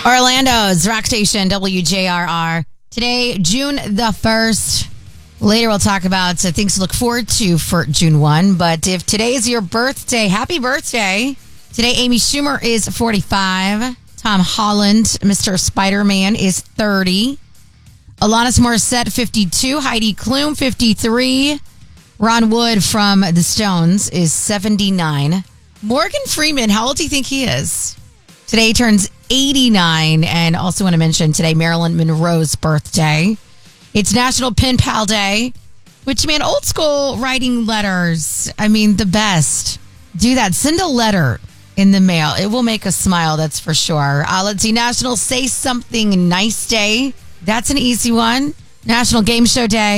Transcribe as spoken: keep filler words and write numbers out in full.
Orlando's rock station, W J R R. Today, June the first. Later, we'll talk about uh, things to look forward to for June first. But if today is your birthday, happy birthday. Today, Amy Schumer is forty-five. Tom Holland, Mister Spider-Man, is thirty. Alanis Morissette, fifty-two. Heidi Klum, fifty-three. Ron Wood from The Stones is seventy-nine. Morgan Freeman, how old do you think he is? Today turns eighty-nine. And also want to mention today, Marilyn Monroe's birthday. It's National Pen Pal Day, which, man, old school writing letters. I mean, the best. Do that. Send a letter in the mail. It will make us smile, that's for sure. Uh, let's see. National Say Something Nice Day. That's an easy one. National Game Show Day.